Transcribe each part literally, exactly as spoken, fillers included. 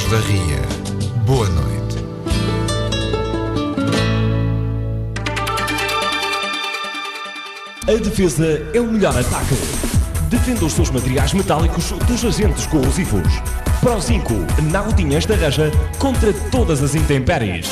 Voz da Ria. Boa noite. A defesa é o melhor ataque. Defenda os seus materiais metálicos dos agentes corrosivos. Prozinco, Nautinhas da Reja, contra todas as intempéries.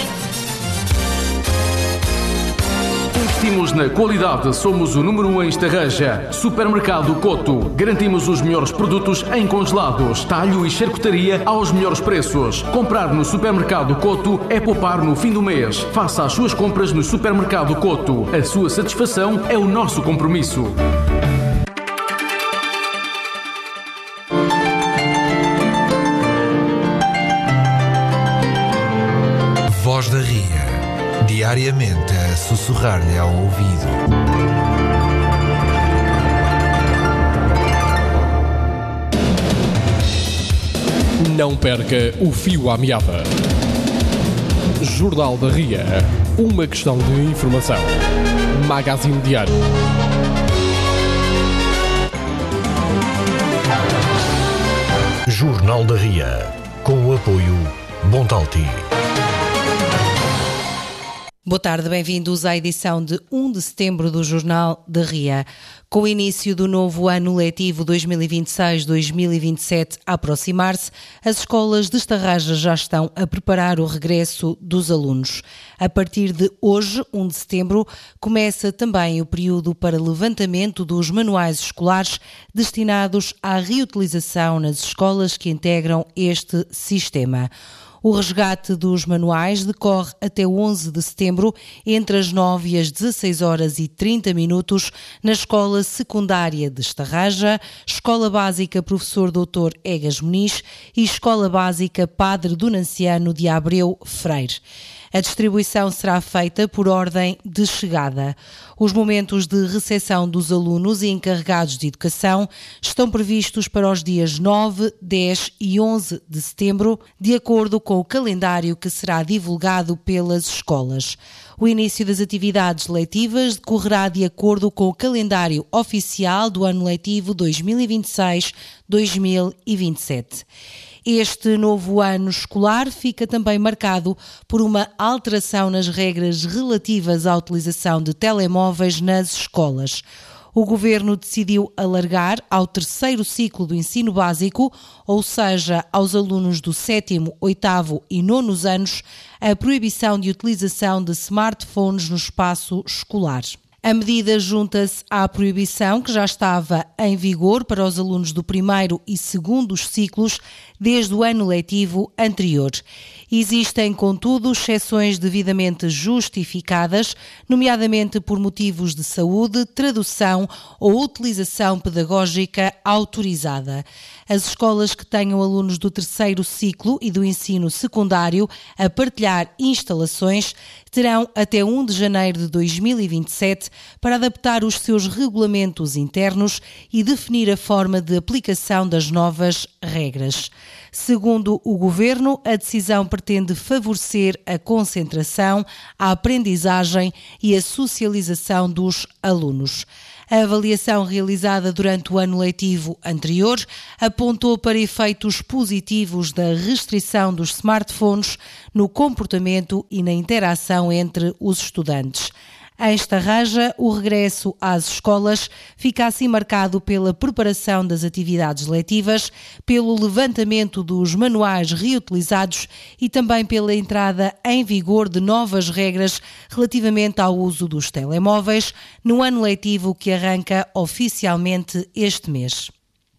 Investimos na qualidade, somos o número um em Estarreja. Supermercado Coto. Garantimos os melhores produtos em congelados, talho e charcutaria aos melhores preços. Comprar no Supermercado Coto é poupar no fim do mês. Faça as suas compras no Supermercado Coto. A sua satisfação é o nosso compromisso. Voz da Ria. Diariamente a sussurrar-lhe ao ouvido. Não perca o fio à meada. Jornal da Ria. Uma questão de informação. Magazine Diário. Jornal da Ria. Com o apoio Bontalti. Boa tarde, bem-vindos à edição de primeiro de setembro do Jornal da Ria. Com o início do novo ano letivo dois mil e vinte e seis dois mil e vinte e sete a aproximar-se, as escolas de Estarreja já estão a preparar o regresso dos alunos. A partir de hoje, primeiro de setembro, começa também o período para levantamento dos manuais escolares destinados à reutilização nas escolas que integram este sistema. O resgate dos manuais decorre até onze de setembro, entre as nove e as dezasseis horas e trinta minutos, na Escola Secundária de Estarreja, Escola Básica Professor doutor Egas Muniz e Escola Básica Padre Donanciano de Abreu Freire. A distribuição será feita por ordem de chegada. Os momentos de recepção dos alunos e encarregados de educação estão previstos para os dias nove, dez e onze de setembro, de acordo com o calendário que será divulgado pelas escolas. O início das atividades letivas decorrerá de acordo com o calendário oficial do ano letivo dois mil e vinte e seis dois mil e vinte e sete. Este novo ano escolar fica também marcado por uma alteração nas regras relativas à utilização de telemóveis nas escolas. O Governo decidiu alargar ao terceiro ciclo do ensino básico, ou seja, aos alunos do sétimo, oitavo e nonos anos, a proibição de utilização de smartphones no espaço escolar. A medida junta-se à proibição que já estava em vigor para os alunos do primeiro e segundo ciclos desde o ano letivo anterior. Existem, contudo, exceções devidamente justificadas, nomeadamente por motivos de saúde, tradução ou utilização pedagógica autorizada. As escolas que tenham alunos do terceiro ciclo e do ensino secundário a partilhar instalações terão até primeiro de janeiro de dois mil e vinte e sete para adaptar os seus regulamentos internos e definir a forma de aplicação das novas regras. Segundo o Governo, a decisão pretende favorecer a concentração, a aprendizagem e a socialização dos alunos. A avaliação realizada durante o ano letivo anterior apontou para efeitos positivos da restrição dos smartphones no comportamento e na interação entre os estudantes. Em Estarreja, o regresso às escolas fica assim marcado pela preparação das atividades letivas, pelo levantamento dos manuais reutilizados e também pela entrada em vigor de novas regras relativamente ao uso dos telemóveis no ano letivo que arranca oficialmente este mês.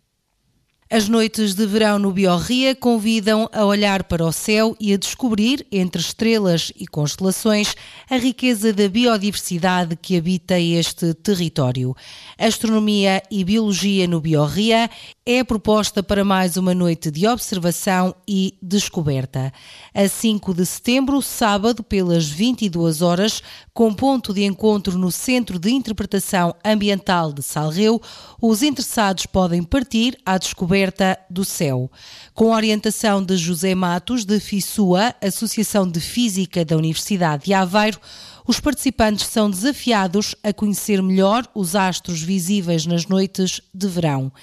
As noites de verão no Biorria convidam a olhar para o céu e a descobrir, entre estrelas e constelações, a riqueza da biodiversidade que habita este território. Astronomia e Biologia no Biorria é a proposta para mais uma noite de observação e descoberta. A cinco de setembro, sábado, pelas vinte e duas horas, com ponto de encontro no Centro de Interpretação Ambiental de Salreu, os interessados podem partir à descoberta do céu. Com orientação de José Matos, de FISUA, Associação de Física da Universidade de Aveiro, os participantes são desafiados a conhecer melhor os astros visíveis nas noites de verão.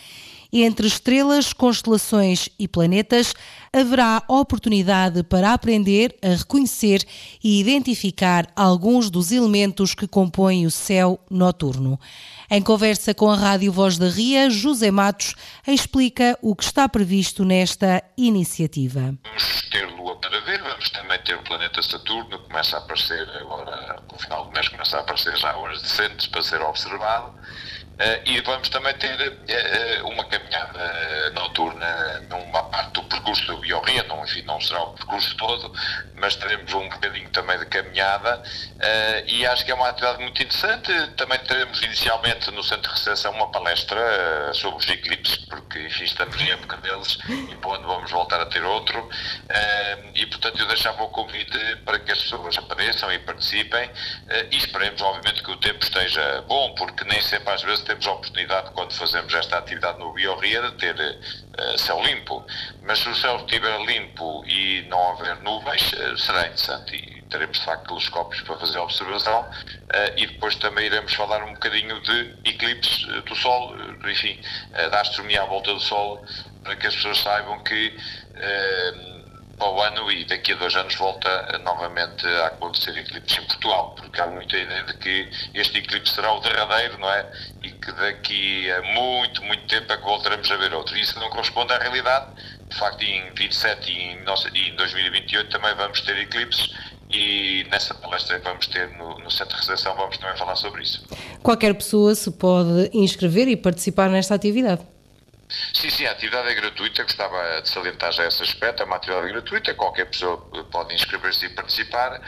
Entre estrelas, constelações e planetas, haverá oportunidade para aprender a reconhecer e identificar alguns dos elementos que compõem o céu noturno. Em conversa com a Rádio Voz da Ria, José Matos explica o que está previsto nesta iniciativa. Vamos ter Lua para ver, vamos também ter o planeta Saturno, começa a aparecer agora, no final do mês começa a aparecer já horas decentes para ser observado. Uh, e vamos também ter uh, uma caminhada noturna numa parte do percurso do Biorria, não, enfim, não será o percurso todo, mas teremos um bocadinho também de caminhada uh, e acho que é uma atividade muito interessante. Também teremos inicialmente no Centro de Recepção uma palestra uh, sobre os eclipses, porque enfim, estamos em época deles e quando vamos voltar a ter outro uh, e portanto eu deixava o convite para que as pessoas apareçam e participem uh, e esperemos obviamente que o tempo esteja bom, porque nem sempre às vezes temos a oportunidade, quando fazemos esta atividade no Biorria, de ter uh, céu limpo. Mas se o céu estiver limpo e não houver nuvens, uh, será interessante e teremos de facto telescópios para fazer a observação uh, e depois também iremos falar um bocadinho de eclipses uh, do Sol, uh, enfim, uh, da astronomia à volta do Sol, para que as pessoas saibam que uh, para o ano e daqui a dois anos volta novamente a acontecer eclipse em Portugal, porque há muita ideia de que este eclipse será o derradeiro, não é? E que daqui a muito, muito tempo é que voltaremos a ver outro. E isso não corresponde à realidade. De facto, em vinte e sete e em dois mil e vinte e oito também vamos ter eclipses e nessa palestra que vamos ter no, no Centro de Recepção vamos também falar sobre isso. Qualquer pessoa se pode inscrever e participar nesta atividade. Sim, sim, a atividade é gratuita, gostava de salientar já esse aspecto, é uma atividade gratuita, qualquer pessoa pode inscrever-se e participar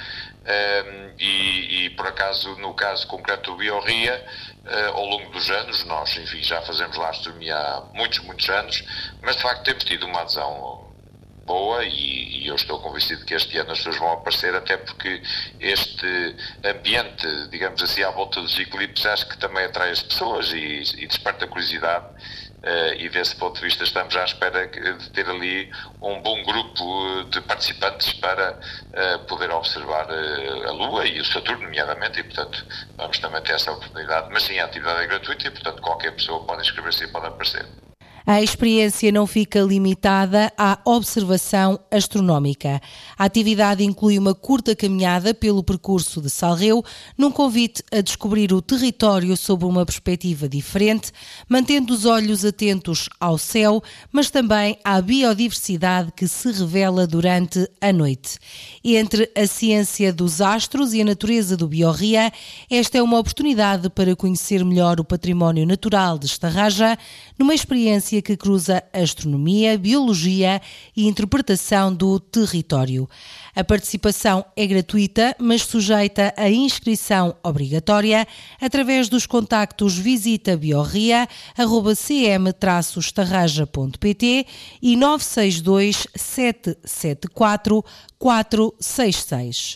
um, e, e, por acaso, no caso concreto do Biorria, uh, ao longo dos anos, nós, enfim, já fazemos lá astronomia há muitos, muitos anos, mas de facto temos tido uma adesão boa e, e eu estou convencido que este ano as pessoas vão aparecer, até porque este ambiente, digamos assim, à volta dos eclipses, acho que também atrai as pessoas e, e desperta curiosidade. Uh, e desse ponto de vista estamos à espera de ter ali um bom grupo de participantes para uh, poder observar uh, a Lua e o Saturno, nomeadamente, e portanto vamos também ter essa oportunidade. Mas sim, a atividade é gratuita e portanto qualquer pessoa pode inscrever-se e pode aparecer. A experiência não fica limitada à observação astronómica. A atividade inclui uma curta caminhada pelo percurso de Salreu, num convite a descobrir o território sob uma perspectiva diferente, mantendo os olhos atentos ao céu, mas também à biodiversidade que se revela durante a noite. Entre a ciência dos astros e a natureza do Biorria, esta é uma oportunidade para conhecer melhor o património natural de Estarraja, numa experiência que cruza astronomia, biologia e interpretação do território. A participação é gratuita, mas sujeita a inscrição obrigatória através dos contactos visita biorria arroba c m traço estarraja ponto p t e nove seis dois sete sete quatro quatro seis seis.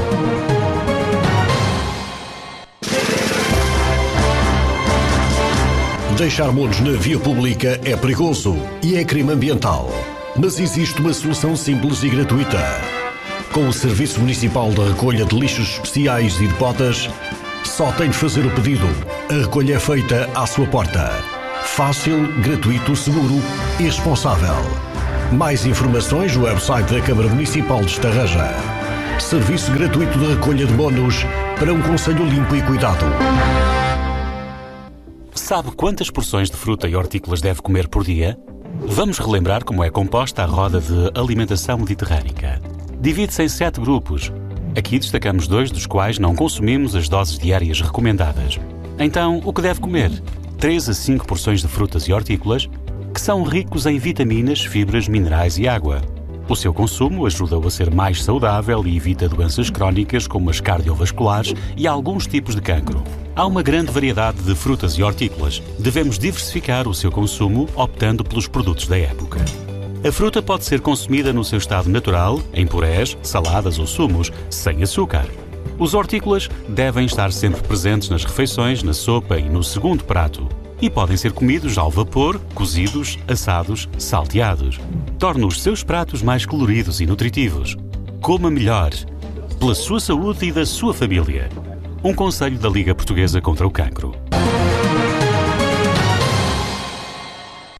Deixar monos na via pública é perigoso e é crime ambiental. Mas existe uma solução simples e gratuita. Com o Serviço Municipal de Recolha de Lixos Especiais e de Botas, só tem de fazer o pedido. A recolha é feita à sua porta. Fácil, gratuito, seguro e responsável. Mais informações no website da Câmara Municipal de Estarraja. Serviço gratuito de recolha de monos para um concelho limpo e cuidado. Sabe quantas porções de fruta e hortícolas deve comer por dia? Vamos relembrar como é composta a roda de alimentação mediterrânica. Divide-se em sete grupos. Aqui destacamos dois dos quais não consumimos as doses diárias recomendadas. Então, o que deve comer? três a cinco porções de frutas e hortícolas, que são ricos em vitaminas, fibras, minerais e água. O seu consumo ajuda-o a ser mais saudável e evita doenças crónicas como as cardiovasculares e alguns tipos de cancro. Há uma grande variedade de frutas e hortícolas. Devemos diversificar o seu consumo optando pelos produtos da época. A fruta pode ser consumida no seu estado natural, em purés, saladas ou sumos, sem açúcar. Os hortícolas devem estar sempre presentes nas refeições, na sopa e no segundo prato. E podem ser comidos ao vapor, cozidos, assados, salteados. Torne os seus pratos mais coloridos e nutritivos. Coma melhor, pela sua saúde e da sua família. Um conselho da Liga Portuguesa contra o Cancro.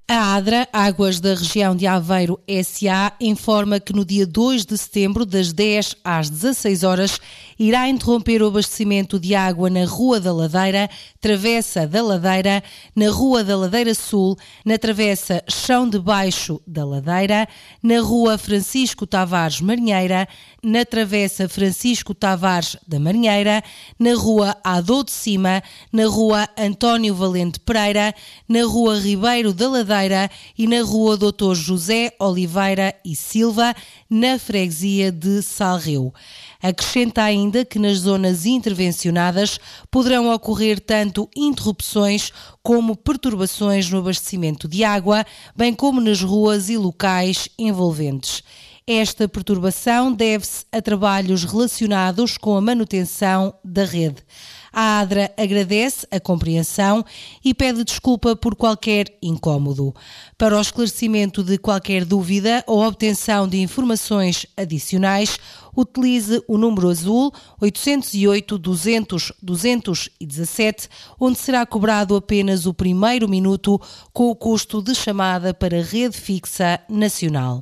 A ADRA, Águas da Região de Aveiro S A, informa que no dia dois de setembro, das dez às dezasseis horas, irá interromper o abastecimento de água na Rua da Ladeira, Travessa da Ladeira, na Rua da Ladeira Sul, na Travessa Chão de Baixo da Ladeira, na Rua Francisco Tavares Marinheira, na Travessa Francisco Tavares da Marinheira, na Rua Adô de Cima, na Rua António Valente Pereira, na Rua Ribeiro da Ladeira e na Rua doutor José Oliveira e Silva, na freguesia de Salreu. Acrescenta ainda que nas zonas intervencionadas poderão ocorrer tanto interrupções como perturbações no abastecimento de água, bem como nas ruas e locais envolventes. Esta perturbação deve-se a trabalhos relacionados com a manutenção da rede. A ADRA agradece a compreensão e pede desculpa por qualquer incómodo. Para o esclarecimento de qualquer dúvida ou obtenção de informações adicionais, utilize o número azul oito zero oito, duzentos, duzentos e dezassete, onde será cobrado apenas o primeiro minuto com o custo de chamada para rede fixa nacional.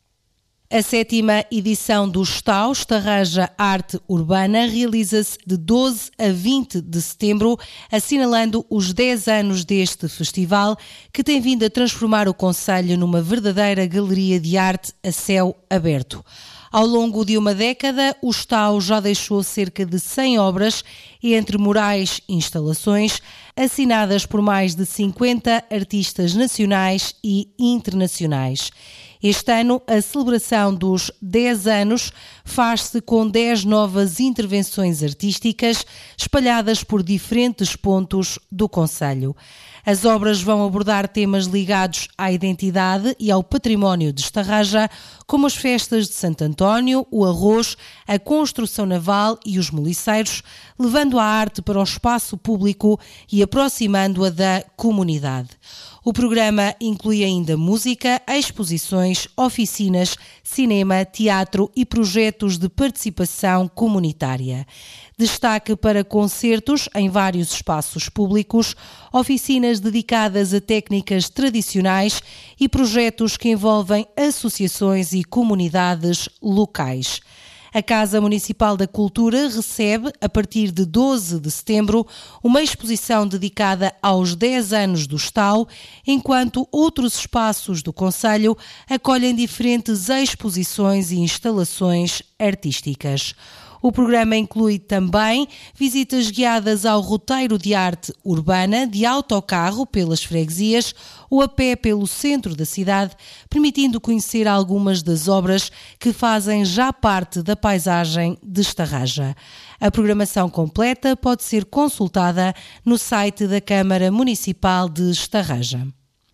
A sétima edição do Estau, Estarraja Arte Urbana, realiza-se de doze a vinte de setembro, assinalando os dez anos deste festival, que tem vindo a transformar o concelho numa verdadeira galeria de arte a céu aberto. Ao longo de uma década, o Estau já deixou cerca de cem obras, entre murais e instalações, assinadas por mais de cinquenta artistas nacionais e internacionais. Este ano, a celebração dos dez anos faz-se com dez novas intervenções artísticas espalhadas por diferentes pontos do concelho. As obras vão abordar temas ligados à identidade e ao património de Estarraja, como as festas de Santo António, o arroz, a construção naval e os moliceiros, levando a arte para o espaço público e aproximando-a da comunidade. O programa inclui ainda música, exposições, oficinas, cinema, teatro e projetos de participação comunitária. Destaque para concertos em vários espaços públicos, oficinas dedicadas a técnicas tradicionais e projetos que envolvem associações e comunidades locais. A Casa Municipal da Cultura recebe, a partir de doze de setembro, uma exposição dedicada aos dez anos do Estau, enquanto outros espaços do concelho acolhem diferentes exposições e instalações artísticas. O programa inclui também visitas guiadas ao roteiro de arte urbana de autocarro pelas freguesias ou a pé pelo centro da cidade, permitindo conhecer algumas das obras que fazem já parte da paisagem de Estarraja. A programação completa pode ser consultada no site da Câmara Municipal de Estarraja.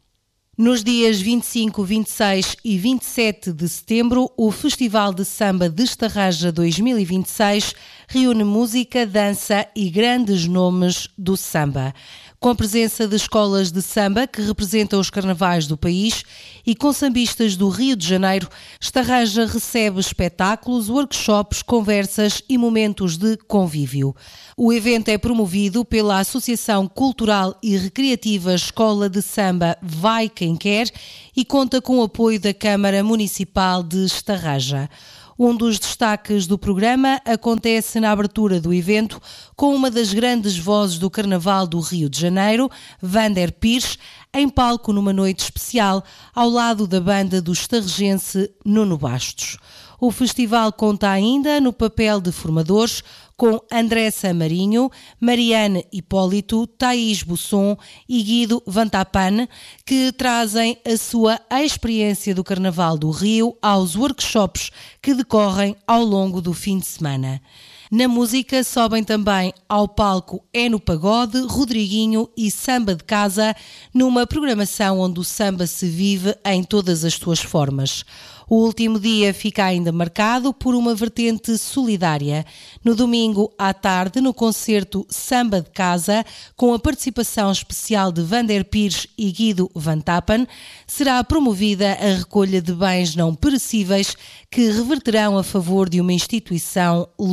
Nos dias vinte e cinco, vinte e seis e vinte e sete de setembro, o Festival de Samba de Estarraja dois mil e vinte e seis reúne música, dança e grandes nomes do samba. Com a presença de escolas de samba que representam os carnavais do país e com sambistas do Rio de Janeiro, Estarraja recebe espetáculos, workshops, conversas e momentos de convívio. O evento é promovido pela Associação Cultural e Recreativa Escola de Samba Vai Quem Quer e conta com o apoio da Câmara Municipal de Estarraja. Um dos destaques do programa acontece na abertura do evento com uma das grandes vozes do Carnaval do Rio de Janeiro, Vander Pires, em palco numa noite especial ao lado da banda do estarrejense Nuno Bastos. O festival conta ainda no papel de formadores com Andressa Marinho, Mariane Hipólito, Thaís Busson e Guido Vantapan, que trazem a sua experiência do Carnaval do Rio aos workshops que decorrem ao longo do fim de semana. Na música sobem também ao palco É no Pagode, Rodriguinho e Samba de Casa, numa programação onde o samba se vive em todas as suas formas. O último dia fica ainda marcado por uma vertente solidária. No domingo à tarde, no concerto Samba de Casa, com a participação especial de Vander Pires e Guido Vantapan, será promovida a recolha de bens não perecíveis que reverterão a favor de uma instituição local.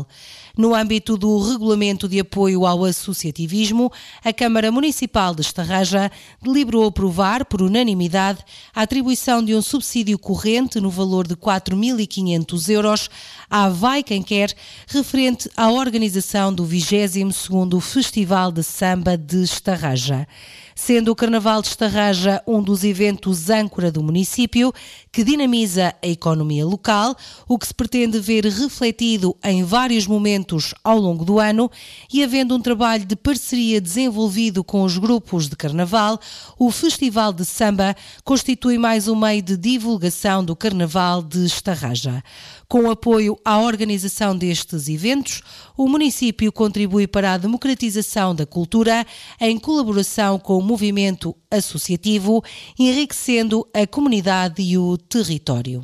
Carnaval. No âmbito do Regulamento de Apoio ao Associativismo, a Câmara Municipal de Estarreja deliberou aprovar, por unanimidade, a atribuição de um subsídio corrente no valor de quatro mil e quinhentos euros à Vai Quem Quer, referente à organização do vigésimo segundo Festival de Samba de Estarreja. Sendo o Carnaval de Estarreja um dos eventos âncora do município, que dinamiza a economia local, o que se pretende ver refletido em vários momentos ao longo do ano, e havendo um trabalho de parceria desenvolvido com os grupos de Carnaval, o Festival de Samba constitui mais um meio de divulgação do Carnaval de Estarreja. Com apoio à organização destes eventos, o município contribui para a democratização da cultura em colaboração com o movimento associativo, enriquecendo a comunidade e o território.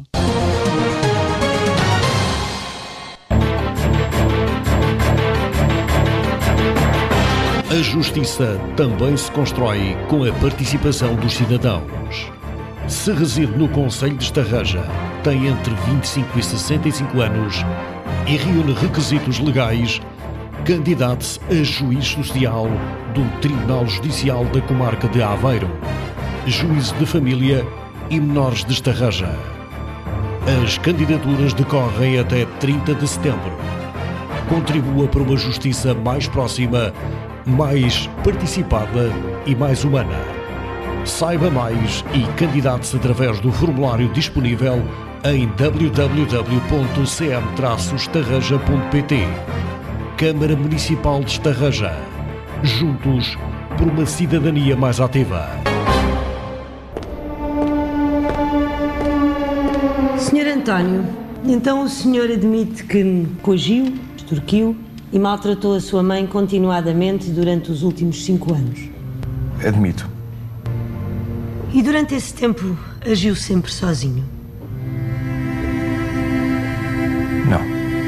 A justiça também se constrói com a participação dos cidadãos. Se reside no concelho de Estarreja, tem entre vinte e cinco e sessenta e cinco anos e reúne requisitos legais, candidate-se a juiz social do Tribunal Judicial da Comarca de Aveiro, juízo de família e menores de Estarreja. As candidaturas decorrem até trinta de setembro. Contribua para uma justiça mais próxima, mais participada e mais humana. Saiba mais e candidate-se através do formulário disponível em w w w ponto c m traço estarreja ponto p t. Câmara Municipal de Estarreja. Juntos por uma cidadania mais ativa. senhor António, então o senhor admite que me coagiu, extorquiu e maltratou a sua mãe continuadamente durante os últimos cinco anos? Admito. E durante esse tempo agiu sempre sozinho? Não.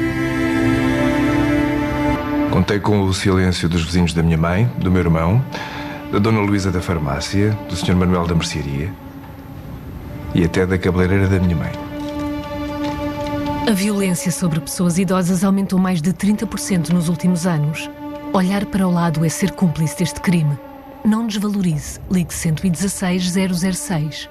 Contei com o silêncio dos vizinhos da minha mãe, do meu irmão, da Dona Luísa da farmácia, do senhor Manuel da mercearia e até da cabeleireira da minha mãe. A violência sobre pessoas idosas aumentou mais de trinta por cento nos últimos anos. Olhar para o lado é ser cúmplice deste crime. Não desvalorize. Ligue cento e dezasseis, zero zero seis.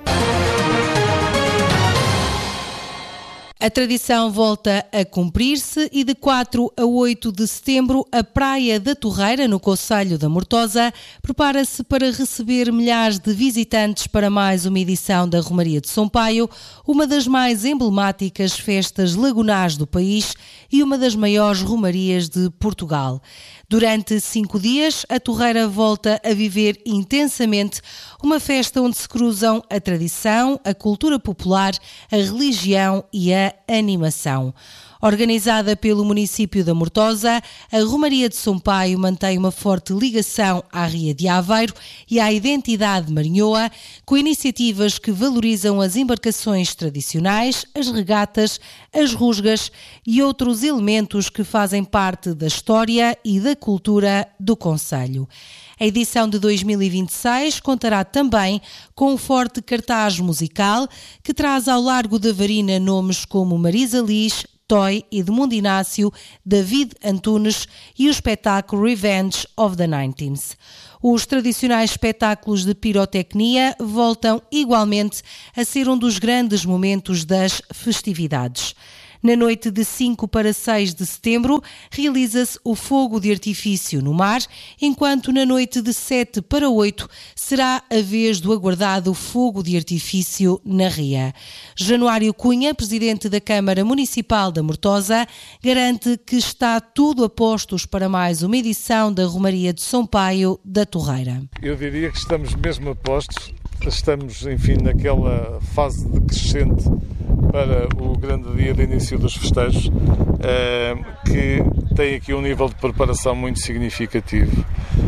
A tradição volta a cumprir-se e de quatro a oito de setembro a Praia da Torreira, no concelho da Mortosa, prepara-se para receber milhares de visitantes para mais uma edição da Romaria de São Paio, uma das mais emblemáticas festas lagunais do país e uma das maiores romarias de Portugal. Durante cinco dias, a Torreira volta a viver intensamente uma festa onde se cruzam a tradição, a cultura popular, a religião e a animação. Organizada pelo município da Mortosa, a Romaria de São Paio mantém uma forte ligação à Ria de Aveiro e à identidade marinhoa, com iniciativas que valorizam as embarcações tradicionais, as regatas, as rusgas e outros elementos que fazem parte da história e da cultura do concelho. A edição de dois mil e vinte e seis contará também com um forte cartaz musical que traz ao largo da Varina nomes como Marisa Liz, Toy, Edmundo Inácio, David Antunes e o espetáculo Revenge of the Nineteens. Os tradicionais espetáculos de pirotecnia voltam igualmente a ser um dos grandes momentos das festividades. Na noite de cinco para seis de setembro, realiza-se o fogo de artifício no mar, enquanto na noite de sete para oito será a vez do aguardado fogo de artifício na Ria. Januário Cunha, presidente da Câmara Municipal da Mortosa, garante que está tudo a postos para mais uma edição da Romaria de São Paio da Torreira. Eu diria que estamos mesmo a postos, estamos, enfim, naquela fase decrescente para o grande dia de início dos festejos, eh, que tem aqui um nível de preparação muito significativo,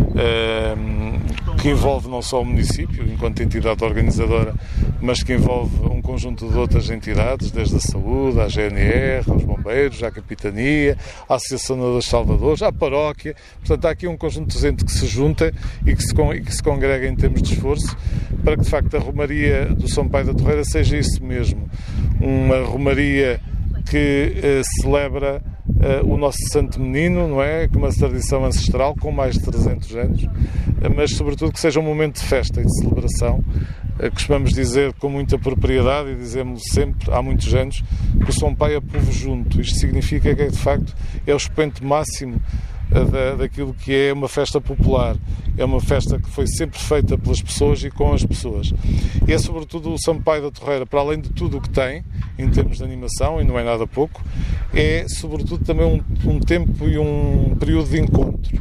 eh, que envolve não só o município, enquanto entidade organizadora, mas que envolve um conjunto de outras entidades, desde a saúde, à G N R, aos bombeiros, à capitania, à Associação dos Salvadores, à paróquia. Portanto, há aqui um conjunto de gente que se junta e que se, e que se congrega em termos de esforço para que, de facto, a Romaria do São Paio da Torreira seja isso mesmo, uma romaria que eh, celebra uh, o nosso Santo Menino, não é? Com uma tradição ancestral, com mais de trezentos anos, uh, mas sobretudo que seja um momento de festa e de celebração. Uh, costumamos dizer com muita propriedade, e dizemos sempre, há muitos anos, que o São Pai é povo junto. Isto significa que, de facto, é o expoente máximo Da, daquilo que é uma festa popular. É uma festa que foi sempre feita pelas pessoas e com as pessoas. E é sobretudo o Sampaio da Torreira, para além de tudo o que tem, em termos de animação, e não é nada pouco, é sobretudo também um, um tempo e um período de encontro.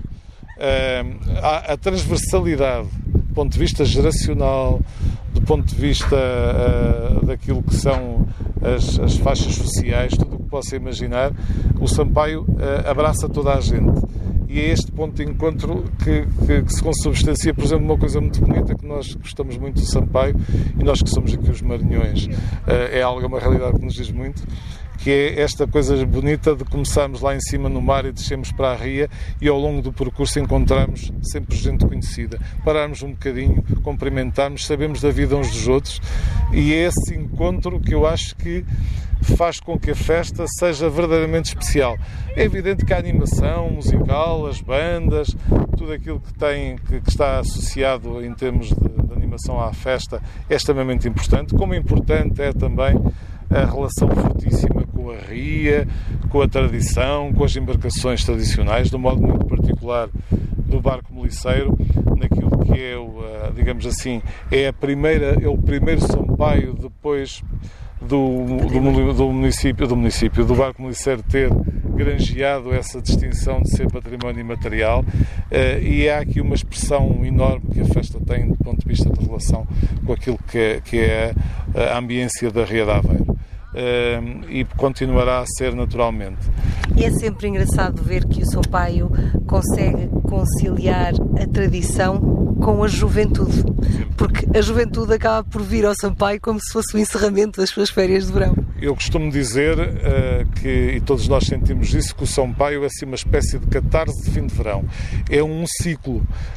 Uh, a, a transversalidade, do ponto de vista geracional, do ponto de vista uh, daquilo que são as, as faixas sociais, tudo o que possa imaginar, o Sampaio uh, abraça toda a gente. E é este ponto de encontro que, que, que se consubstancia, por exemplo, uma coisa muito bonita, que nós gostamos muito do Sampaio, e nós que somos aqui os Maranhões, uh, é algo, uma realidade que nos diz muito, que é esta coisa bonita de começarmos lá em cima no mar e descermos para a ria e ao longo do percurso encontrarmos sempre gente conhecida, pararmos um bocadinho, cumprimentarmos, sabemos da vida uns dos outros, e é esse encontro que eu acho que faz com que a festa seja verdadeiramente especial. É evidente que a animação musical, as bandas, tudo aquilo que, tem, que, que está associado em termos de, de animação à festa é extremamente importante, como importante é também a relação fortíssima com a ria, com a tradição, com as embarcações tradicionais, de um modo muito particular do barco meliceiro, naquilo que é, o, digamos assim, é, a primeira, é o primeiro Sampaio depois do, do, do, município, do município, do barco meliceiro ter granjeado essa distinção de ser património imaterial, e há aqui uma expressão enorme que a festa tem do ponto de vista de relação com aquilo que é, que é a ambiência da Ria de Aveiro. Uh, e continuará a ser naturalmente. E é sempre engraçado ver que o Sampaio consegue conciliar a tradição com a juventude, porque a juventude acaba por vir ao Sampaio como se fosse o encerramento das suas férias de verão. Eu costumo dizer uh, que, e todos nós sentimos isso, que o Sampaio é assim uma espécie de catarse de fim de verão. É um ciclo.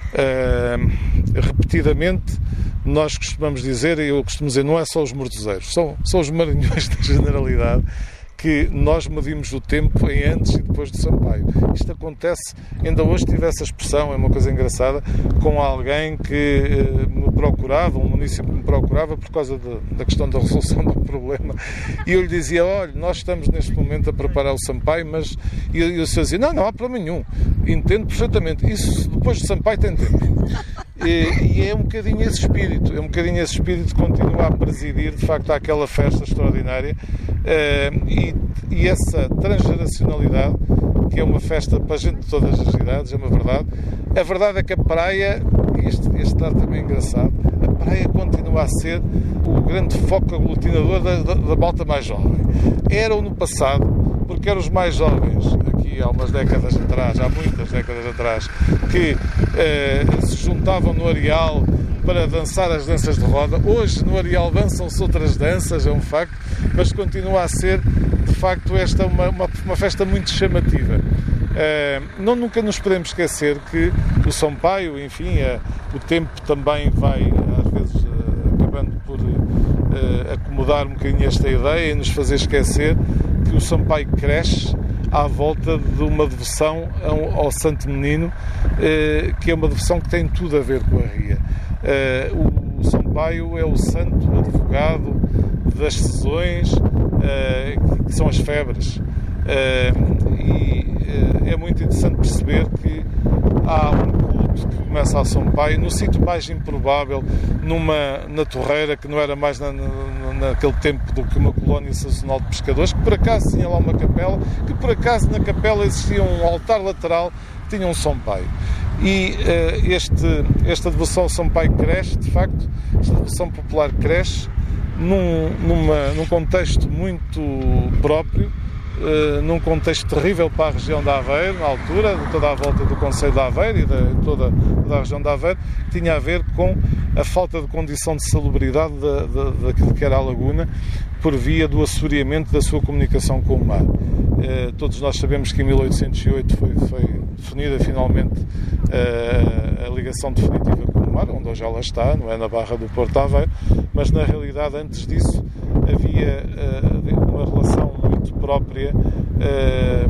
Uh, repetidamente nós costumamos dizer, e eu costumo dizer, não é só os mortoseiros, são, são os maranhões da generalidade, que nós medimos o tempo em antes e depois do Sampaio. Isto acontece, ainda hoje tive essa expressão, é uma coisa engraçada, com alguém que eh, me procurava, um município que me procurava por causa de, da questão da resolução do problema, e eu lhe dizia, olha, nós estamos neste momento a preparar o Sampaio, mas... E eu, eu dizia, não, não há problema nenhum, entendo perfeitamente, isso depois do Sampaio tem tempo. E, e é um bocadinho esse espírito, é um bocadinho esse espírito que continua a presidir, de facto, àquela festa extraordinária, uh, e, e essa transgeracionalidade, que é uma festa para a gente de todas as idades, é uma verdade. A verdade é que a praia, este, este dado também é engraçado, a praia continua a ser o grande foco aglutinador da, da, da malta mais jovem. Eram no passado, porque eram os mais jovens, aqui há umas décadas atrás, há muitas décadas atrás, que eh, se juntavam no areal para dançar as danças de roda. Hoje no areal dançam-se outras danças, é um facto, mas continua a ser, de facto, esta uma, uma, uma festa muito chamativa. Eh, não nunca nos podemos esquecer que o Sampaio, enfim, eh, o tempo também vai, às vezes, eh, acabando por eh, acomodar um bocadinho esta ideia e nos fazer esquecer que o Sampaio cresce à volta de uma devoção ao Santo Menino, que é uma devoção que tem tudo a ver com a Ria. O Sampaio é o santo advogado das sessões, que são as febres. E é muito interessante perceber que há um culto que começa a Sampaio no sítio mais improvável, numa, na Torreira, que não era mais na, na, naquele tempo do que uma colónia sazonal de pescadores, que por acaso tinha lá uma capela, que por acaso na capela existia um altar lateral que tinha um Sampaio. E uh, este, esta devoção ao Sampaio cresce, de facto, esta devoção popular cresce num, numa, num contexto muito próprio, Uh, num contexto terrível para a região de Aveiro, na altura, de toda a volta do concelho de Aveiro e de toda, toda a região de Aveiro, que tinha a ver com a falta de condição de salubridade da, da, daquilo que era a laguna, por via do assoreamento da sua comunicação com o mar. Uh, todos nós sabemos que em mil oitocentos e oito foi, foi definida finalmente uh, a ligação definitiva com o mar, onde hoje ela está, não é na Barra do Porto de Aveiro, mas na realidade antes disso havia uh, uma relação muito própria, uh,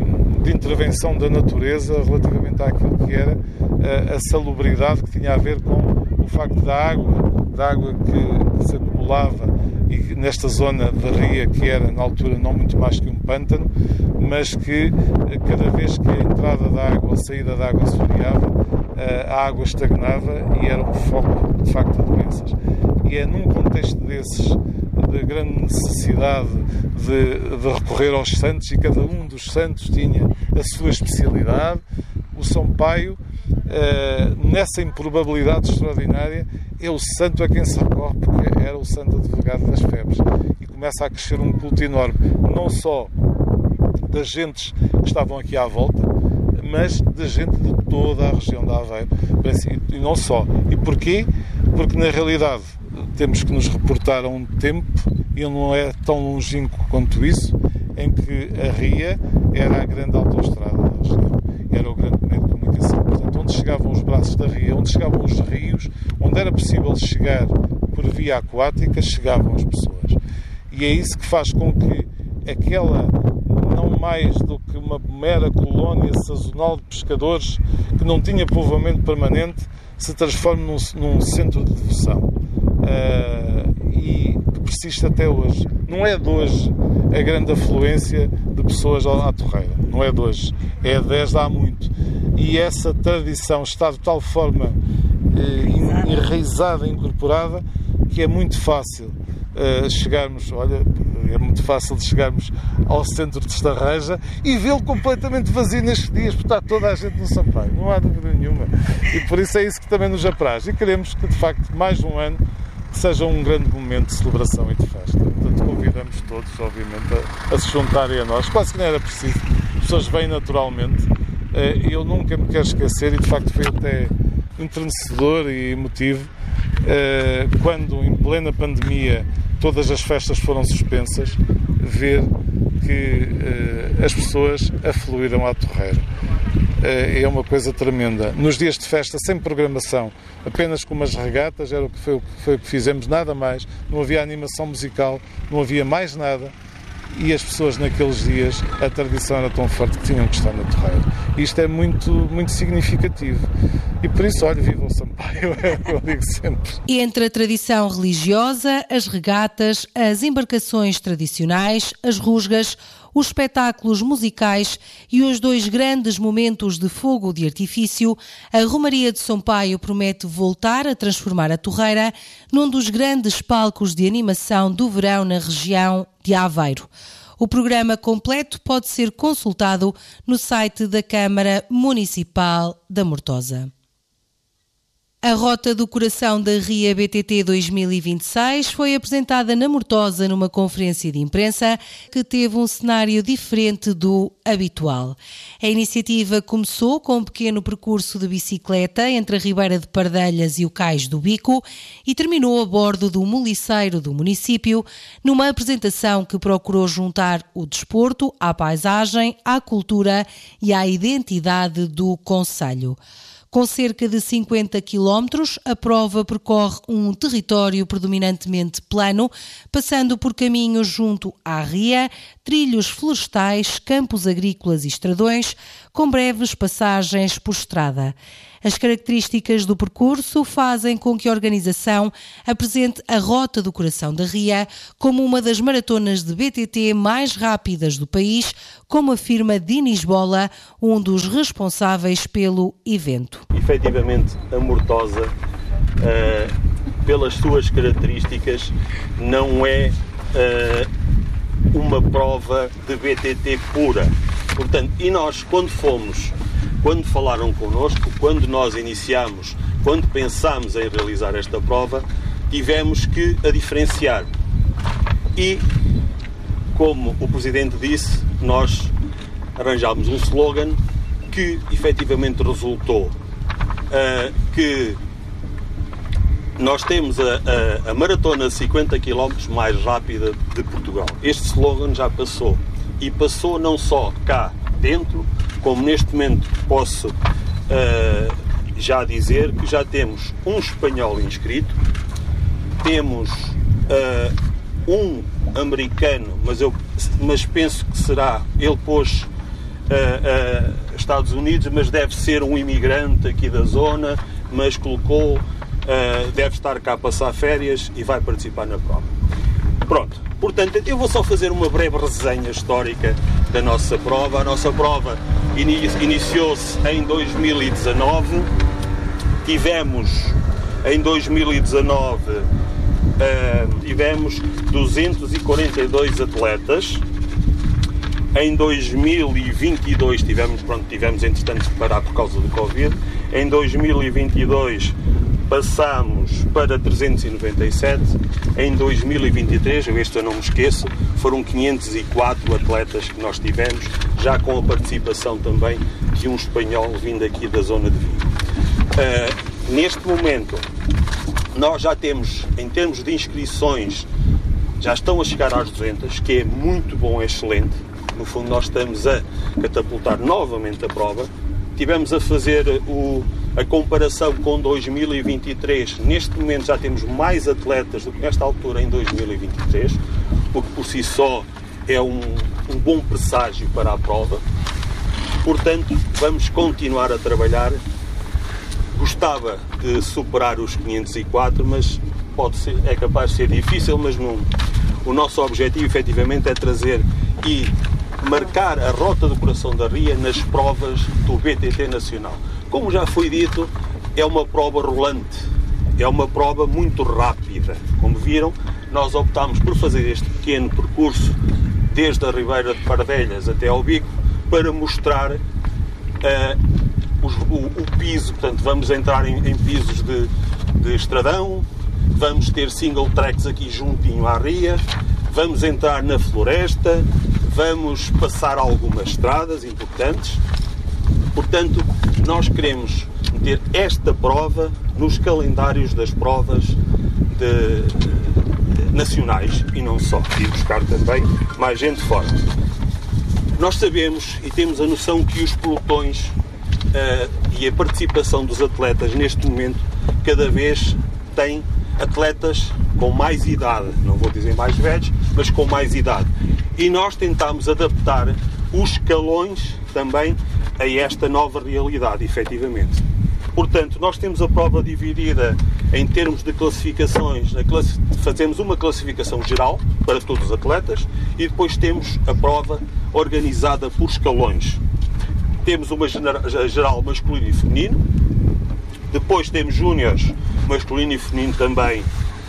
de intervenção da natureza relativamente àquilo que era a, a salubridade que tinha a ver com o facto da água, da água que, que se acumulava e que, nesta zona da ria, que era na altura não muito mais que um pântano, mas que cada vez que a entrada da água ou a saída da água se variava, a água estagnava e era um foco de facto de doenças. E é num contexto desses, de grande necessidade de, de recorrer aos santos, e cada um dos santos tinha a sua especialidade, o São Paio, uh, nessa improbabilidade extraordinária, é o santo a quem se recorre, porque era o santo advogado das febres. E começa a crescer um culto enorme, não só das gentes que estavam aqui à volta, mas da gente de toda a região de Aveiro. E não só. E porquê? Porque, na realidade, temos que nos reportar a um tempo, e ele não é tão longínquo quanto isso, em que a ria era a grande autoestrada da região. Era o grande meio de comunicação. Portanto, onde chegavam os braços da ria, onde chegavam os rios, onde era possível chegar por via aquática, chegavam as pessoas. E é isso que faz com que aquela, não mais do que uma mera colónia sazonal de pescadores que não tinha povoamento permanente, se transforme num, num centro de devoção. Uh, e que persiste até hoje. Não é de hoje a grande afluência de pessoas à Torreira. Não é de hoje. É desde há muito. E essa tradição está de tal forma uh, enraizada, incorporada, que é muito fácil uh, chegarmos, olha, é muito fácil de chegarmos ao centro de Estarreja e vê-lo completamente vazio nestes dias, porque está toda a gente no Sampaio. Não há dúvida nenhuma. E por isso é isso que também nos apraz. E queremos que, de facto, mais um ano seja um grande momento de celebração e de festa. Portanto, convidamos todos, obviamente, a, a se juntarem a nós. Quase que não era preciso. As pessoas vêm naturalmente. E eu nunca me quero esquecer, e de facto foi até entrenecedor e emotivo, quando, em plena pandemia, todas as festas foram suspensas, ver que as pessoas afluíram à Torreira. É uma coisa tremenda. Nos dias de festa, sem programação, apenas com umas regatas, era o que foi, foi o que fizemos, nada mais. Não havia animação musical, não havia mais nada. E as pessoas naqueles dias, a tradição era tão forte que tinham que estar na Torreira. Isto é muito, muito significativo. E por isso, olha, viva o Sampaio, é o que eu digo sempre. Entre a tradição religiosa, as regatas, as embarcações tradicionais, as rusgas, os espetáculos musicais e os dois grandes momentos de fogo de artifício, a Romaria de Sampaio promete voltar a transformar a Torreira num dos grandes palcos de animação do verão na região de Aveiro. O programa completo pode ser consultado no site da Câmara Municipal da Mortosa. A Rota do Coração da Ria B T T dois mil e vinte e seis foi apresentada na Mortosa numa conferência de imprensa que teve um cenário diferente do habitual. A iniciativa começou com um pequeno percurso de bicicleta entre a Ribeira de Pardelhas e o Cais do Bico e terminou a bordo do moliceiro do município, numa apresentação que procurou juntar o desporto à paisagem, à cultura e à identidade do concelho. Com cerca de cinquenta quilómetros, a prova percorre um território predominantemente plano, passando por caminhos junto à ria, trilhos florestais, campos agrícolas e estradões, com breves passagens por estrada. As características do percurso fazem com que a organização apresente a Rota do Coração da Ria como uma das maratonas de B T T mais rápidas do país, como afirma Dinis Bola, um dos responsáveis pelo evento. Efetivamente, a Mortosa, uh, pelas suas características, não é uh, uma prova de B T T pura. Portanto, e nós, quando fomos, quando falaram connosco, quando nós iniciamos, quando pensámos em realizar esta prova, tivemos que a diferenciar. E, como o Presidente disse, nós arranjámos um slogan que efetivamente resultou. Uh, que nós temos a, a, a maratona de cinquenta quilómetros mais rápida de Portugal. Este slogan já passou. E passou não só cá dentro, como neste momento posso uh, já dizer que já temos um espanhol inscrito, temos uh, um americano, mas, eu, mas penso que será, ele pôs uh, uh, Estados Unidos, mas deve ser um imigrante aqui da zona, mas colocou, uh, deve estar cá a passar férias e vai participar na prova. Pronto, portanto, eu vou só fazer uma breve resenha histórica da nossa prova. A nossa prova iniciou-se em dois mil e dezanove, tivemos em dois mil e dezanove uh, tivemos duzentos e quarenta e dois atletas. Em dois mil e vinte e dois tivemos, pronto, tivemos entretanto de parar por causa do Covid. Em dois mil e vinte e dois passámos para trezentos e noventa e sete. Em dois mil e vinte e três, eu este eu não me esqueço, foram quinhentos e quatro atletas que nós tivemos, já com a participação também de um espanhol vindo aqui da zona de Vigo. Uh, neste momento, nós já temos, em termos de inscrições, já estão a chegar às duzentas, que é muito bom, é excelente. No fundo, nós estamos a catapultar novamente a prova. Tivemos a fazer o, a comparação com dois mil e vinte e três. Neste momento já temos mais atletas do que nesta altura em dois mil e vinte e três, o que por si só é um, um bom presságio para a prova. Portanto, vamos continuar a trabalhar. Gostava de superar os quinhentos e quatro, mas pode ser, é capaz de ser difícil, mas não. O nosso objetivo, efetivamente, é trazer e marcar a rota do coração da Ria nas provas do B T T Nacional. Como já foi dito, é uma prova rolante, é uma prova muito rápida. Como viram, nós optámos por fazer este pequeno percurso desde a Ribeira de Pardelhas até ao Bico para mostrar uh, o, o, o piso. Portanto, vamos entrar em, em pisos de, de estradão, vamos ter single tracks aqui juntinho à Ria, vamos entrar na floresta, vamos passar algumas estradas importantes. Portanto, nós queremos meter esta prova nos calendários das provas de, de, nacionais e não só, e buscar também mais gente fora. Nós sabemos e temos a noção que os pelotões uh, e a participação dos atletas neste momento cada vez têm atletas com mais idade, não vou dizer mais velhos, mas com mais idade. E nós tentamos adaptar os escalões também a esta nova realidade, efetivamente. Portanto, nós temos a prova dividida em termos de classificações, fazemos uma classificação geral para todos os atletas e depois temos a prova organizada por escalões. Temos uma geral masculino e feminino, depois temos júniores masculino e feminino também,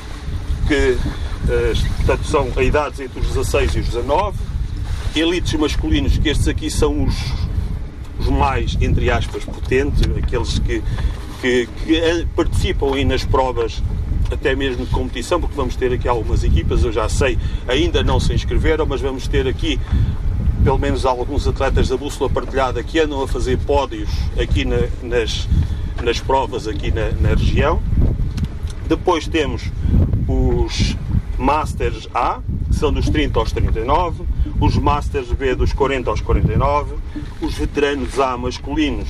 que portanto, são a idades entre os dezasseis e os dezanove, elites masculinos, que estes aqui são os, os mais, entre aspas, potentes, aqueles que, que, que participam aí nas provas, até mesmo de competição, porque vamos ter aqui algumas equipas, eu já sei, ainda não se inscreveram, mas vamos ter aqui pelo menos alguns atletas da Bússola Partilhada que andam a fazer pódios aqui na, nas, nas provas aqui na, na região. Depois temos os Masters A, que são dos trinta aos trinta e nove, os Masters B dos quarenta aos quarenta e nove, os veteranos A masculinos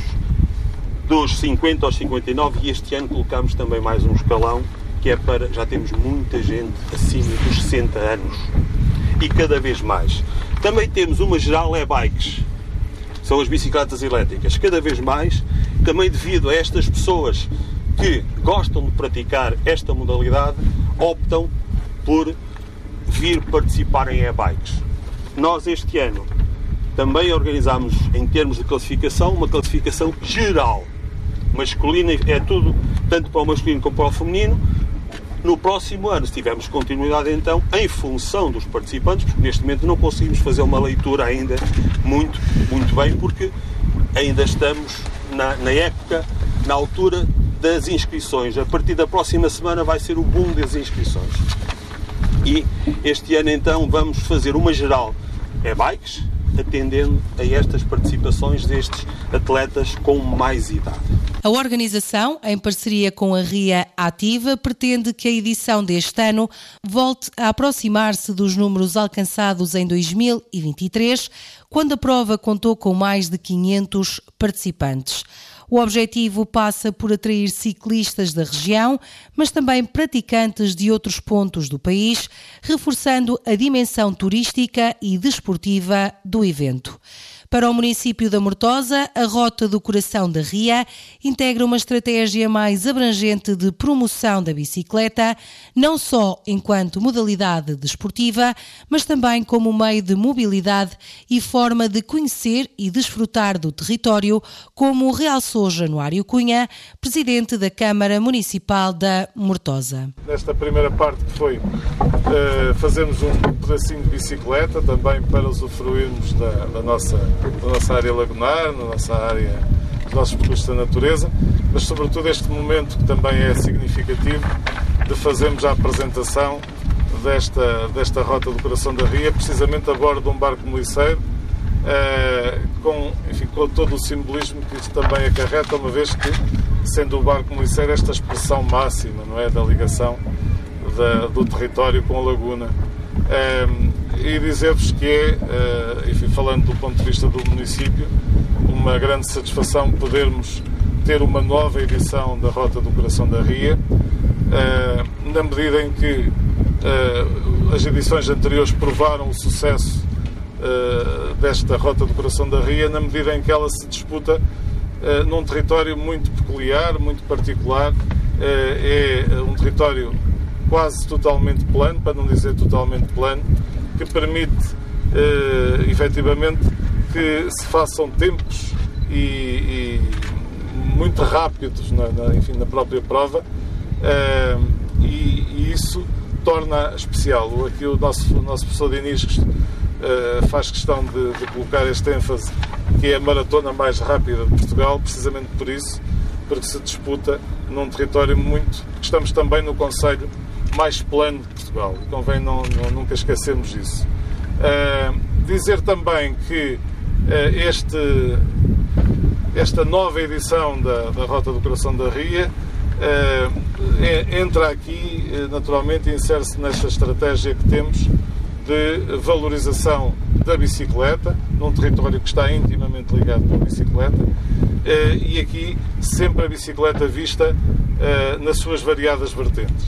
dos cinquenta aos cinquenta e nove, e este ano colocamos também mais um escalão, que é para, já temos muita gente acima dos sessenta anos, e cada vez mais. Também temos uma geral e-bikes, são as bicicletas elétricas, cada vez mais, também devido a estas pessoas que gostam de praticar esta modalidade, optam por vir participar em e-bikes. Nós este ano também organizámos, em termos de classificação, uma classificação geral, masculina, é tudo, tanto para o masculino como para o feminino. No próximo ano, se tivermos continuidade então, em função dos participantes, porque neste momento não conseguimos fazer uma leitura ainda muito, muito bem, porque ainda estamos na, na época, na altura das inscrições. A partir da próxima semana vai ser o boom das inscrições. E este ano então vamos fazer uma geral e-bikes, atendendo a estas participações destes atletas com mais idade. A organização, em parceria com a Ria Ativa, pretende que a edição deste ano volte a aproximar-se dos números alcançados em dois mil e vinte e três, quando a prova contou com mais de quinhentos participantes. O objetivo passa por atrair ciclistas da região, mas também praticantes de outros pontos do país, reforçando a dimensão turística e desportiva do evento. Para o município da Mortosa, a Rota do Coração da Ria integra uma estratégia mais abrangente de promoção da bicicleta, não só enquanto modalidade desportiva, mas também como meio de mobilidade e forma de conhecer e desfrutar do território, como realçou Januário Cunha, presidente da Câmara Municipal da Mortosa. Nesta primeira parte que foi uh, fazermos um pedacinho de bicicleta, também para usufruirmos da, da, nossa, da nossa área lagunar, da nossa área, dos nossos percursos da natureza, mas sobretudo este momento que também é significativo de fazermos a apresentação desta, desta Rota do Coração da Ria, precisamente a bordo de um barco moliceiro, uh, com, enfim, com todo o simbolismo que isto também acarreta, uma vez que, sendo o barco moliceiro esta expressão máxima, não é, da ligação da, do território com a laguna. Um, e dizer-vos que é, uh, enfim, falando do ponto de vista do município, uma grande satisfação podermos ter uma nova edição da Rota do Coração da Ria, uh, na medida em que uh, as edições anteriores provaram o sucesso uh, desta Rota do Coração da Ria, na medida em que ela se disputa uh, num território muito peculiar, muito particular. Uh, é um território quase totalmente plano, para não dizer totalmente plano, que permite uh, efetivamente que se façam tempos e, e muito rápidos na, na, enfim, na própria prova, uh, e, e isso torna especial. Aqui o nosso, o nosso professor Diniz uh, faz questão de, de colocar este ênfase, que é a maratona mais rápida de Portugal, precisamente por isso, porque se disputa num território muito... Estamos também no concelho mais plano de Portugal, e convém não, não, nunca esquecermos isso. Uh, dizer também que uh, este, esta nova edição da, da Rota do Coração da Ria uh, é, entra aqui, uh, naturalmente, e insere-se nesta estratégia que temos de valorização da bicicleta, num território que está intimamente ligado com a bicicleta, uh, e aqui sempre a bicicleta vista uh, nas suas variadas vertentes.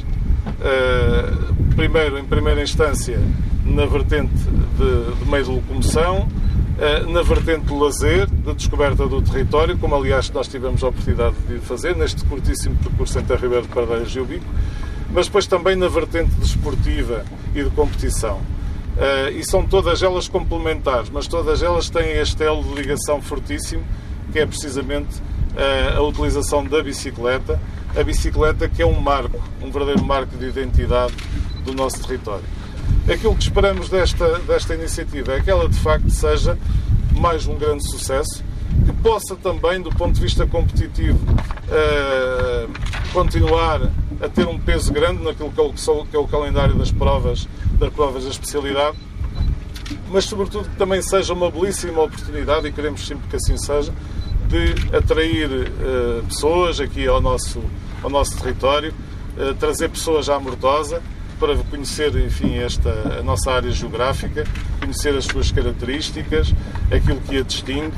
Uh, primeiro, em primeira instância, na vertente de, de meio de locomoção, uh, na vertente de lazer, de descoberta do território, como aliás nós tivemos a oportunidade de fazer neste curtíssimo percurso entre a Ribeira de Pardeiras e o Bico, mas depois também na vertente desportiva e de competição. Uh, e são todas elas complementares, mas todas elas têm este elo de ligação fortíssimo, que é precisamente uh, a utilização da bicicleta, a bicicleta que é um marco, um verdadeiro marco de identidade do nosso território. Aquilo que esperamos desta, desta iniciativa é que ela de facto seja mais um grande sucesso, que possa também, do ponto de vista competitivo, uh, continuar a ter um peso grande naquilo que é, o, que é o calendário das provas, das provas da especialidade, mas sobretudo que também seja uma belíssima oportunidade, e queremos sempre que assim seja, de atrair uh, pessoas aqui ao nosso, ao nosso território, uh, trazer pessoas à Mortosa para conhecer, enfim, esta, a nossa área geográfica, conhecer as suas características, aquilo que a distingue,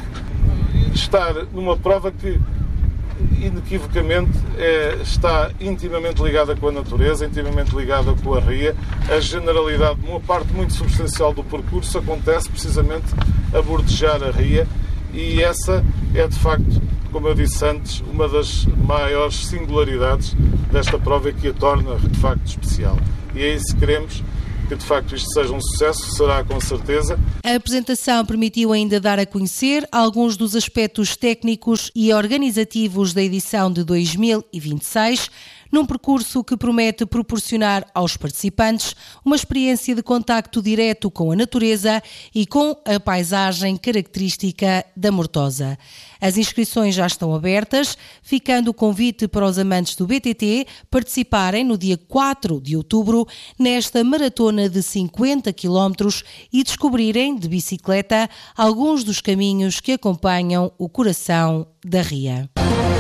estar numa prova que inequivocamente é, está intimamente ligada com a natureza, intimamente ligada com a Ria. A generalidade, uma parte muito substancial do percurso acontece precisamente a bordejar a Ria, e essa é de facto, como eu disse antes, uma das maiores singularidades desta prova, que a torna de facto especial. E é isso que queremos, que de facto isto seja um sucesso, será com certeza. A apresentação permitiu ainda dar a conhecer alguns dos aspectos técnicos e organizativos da edição de dois mil e vinte e seis, num percurso que promete proporcionar aos participantes uma experiência de contacto direto com a natureza e com a paisagem característica da Mortosa. As inscrições já estão abertas, ficando o convite para os amantes do B T T participarem no dia quatro de outubro nesta maratona de cinquenta quilómetros e descobrirem de bicicleta alguns dos caminhos que acompanham o coração da Ria.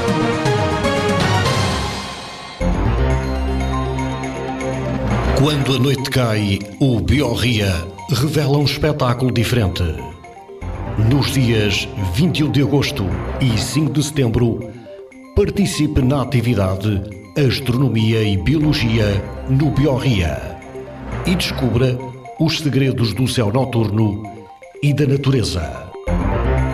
Quando a noite cai, o Biorria revela um espetáculo diferente. Nos dias vinte e um de agosto e cinco de setembro, participe na atividade Astronomia e Biologia no Biorria e descubra os segredos do céu noturno e da natureza.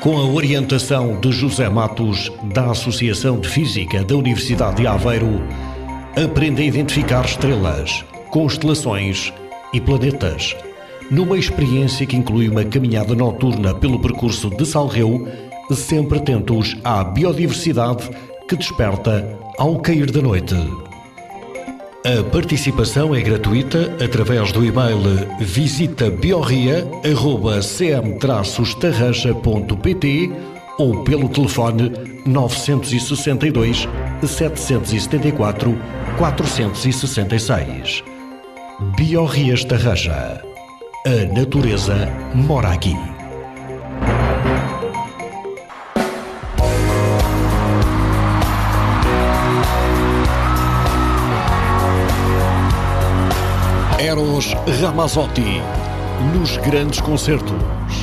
Com a orientação de José Matos, da Associação de Física da Universidade de Aveiro, aprende a identificar estrelas, constelações e planetas, numa experiência que inclui uma caminhada noturna pelo percurso de Salreu, sempre atentos à biodiversidade que desperta ao cair da noite. A participação é gratuita através do e-mail visita biorria arroba c m traços tarraja ponto p t ou pelo telefone nove seis dois, sete sete quatro, quatro seis seis. Biorrias Tarraja. A natureza mora aqui. Eros Ramazzotti, nos grandes concertos.